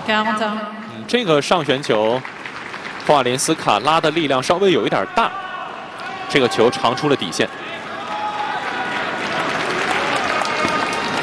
这个上旋球，霍瓦连斯卡拉的力量稍微有一点大，这个球长出了底线。